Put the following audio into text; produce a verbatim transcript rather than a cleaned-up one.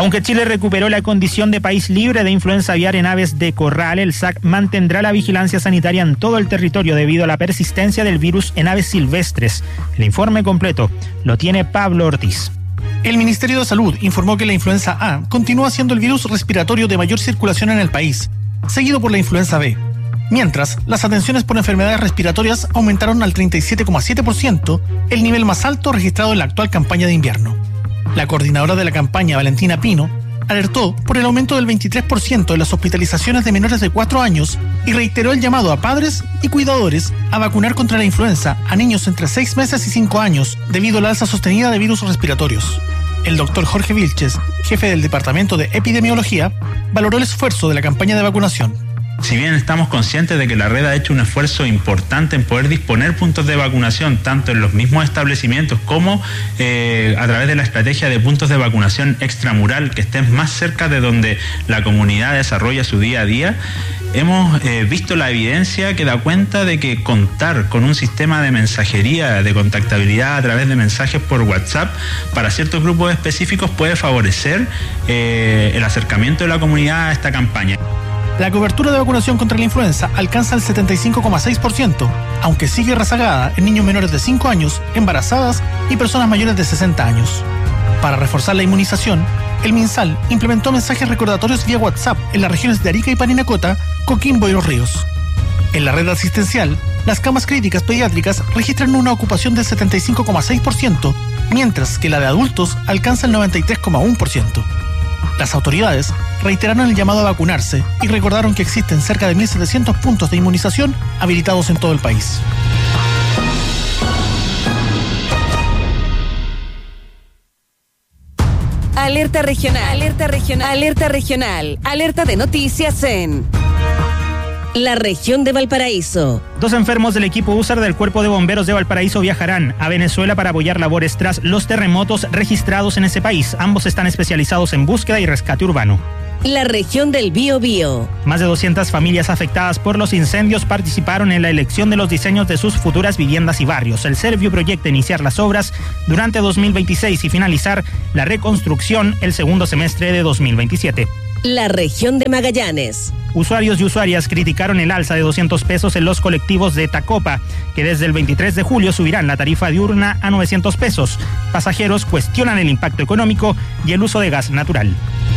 Aunque Chile recuperó la condición de país libre de influenza aviar en aves de corral, el S A C mantendrá la vigilancia sanitaria en todo el territorio debido a la persistencia del virus en aves silvestres. El informe completo lo tiene Pablo Ortiz. El Ministerio de Salud informó que la influenza A continúa siendo el virus respiratorio de mayor circulación en el país, seguido por la influenza B. Mientras, las atenciones por enfermedades respiratorias aumentaron al treinta y siete coma siete por ciento, el nivel más alto registrado en la actual campaña de invierno. La coordinadora de la campaña, Valentina Pino, alertó por el aumento del veintitrés por ciento de las hospitalizaciones de menores de cuatro años y reiteró el llamado a padres y cuidadores a vacunar contra la influenza a niños entre seis meses y cinco años debido a la alza sostenida de virus respiratorios. El doctor Jorge Vilches, jefe del Departamento de Epidemiología, valoró el esfuerzo de la campaña de vacunación. Si bien estamos conscientes de que la red ha hecho un esfuerzo importante en poder disponer puntos de vacunación, tanto en los mismos establecimientos como eh, a través de la estrategia de puntos de vacunación extramural que estén más cerca de donde la comunidad desarrolla su día a día, hemos eh, visto la evidencia que da cuenta de que contar con un sistema de mensajería, de contactabilidad a través de mensajes por WhatsApp para ciertos grupos específicos puede favorecer eh, el acercamiento de la comunidad a esta campaña. La cobertura de vacunación contra la influenza alcanza el setenta y cinco coma seis por ciento, aunque sigue rezagada en niños menores de cinco años, embarazadas y personas mayores de sesenta años. Para reforzar la inmunización, el MinSal implementó mensajes recordatorios vía WhatsApp en las regiones de Arica y Parinacota, Coquimbo y Los Ríos. En la red asistencial, las camas críticas pediátricas registran una ocupación del setenta y cinco coma seis por ciento, mientras que la de adultos alcanza el noventa y tres coma uno por ciento. Las autoridades reiteraron el llamado a vacunarse y recordaron que existen cerca de mil setecientos puntos de inmunización habilitados en todo el país. Alerta regional, alerta regional, alerta regional, alerta de noticias en la región de Valparaíso. Dos enfermos del equipo U S A R del Cuerpo de Bomberos de Valparaíso viajarán a Venezuela para apoyar labores tras los terremotos registrados en ese país. Ambos están especializados en búsqueda y rescate urbano. La región del Biobío. Más de doscientas familias afectadas por los incendios participaron en la elección de los diseños de sus futuras viviendas y barrios. El Servio proyecta iniciar las obras durante dos mil veintiséis y finalizar la reconstrucción el segundo semestre de dos mil veintisiete. La región de Magallanes. Usuarios y usuarias criticaron el alza de doscientos pesos en los colectivos de Tacopa, que desde el veintitrés de julio subirán la tarifa diurna a novecientos pesos. Pasajeros cuestionan el impacto económico y el uso de gas natural.